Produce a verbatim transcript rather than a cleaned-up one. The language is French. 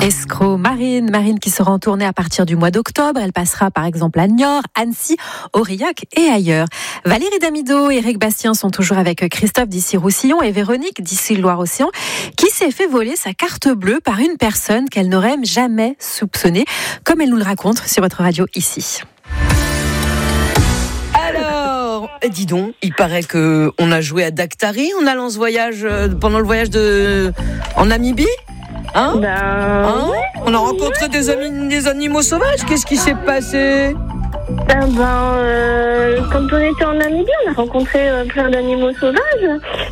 Escroc Marine, Marine qui sera en tournée à partir du mois d'octobre. Elle passera par exemple à Niort, Annecy, Aurillac et ailleurs. Valérie Damido et Éric Bastien sont toujours avec Christophe d'ici Roussillon et Véronique d'ici Loire-Océan qui s'est fait voler sa carte bleue par une personne qu'elle n'aurait jamais soupçonnée, comme elle nous le raconte sur votre radio ici. Alors, dis donc, il paraît que on a joué à Daktari en allant ce voyage pendant le voyage de en Namibie. Hein, Ben, hein on a rencontré des, amis, des animaux sauvages. Qu'est-ce qui s'est passé? ben, ben euh, quand on était en Namibie, on a rencontré euh, plein d'animaux sauvages.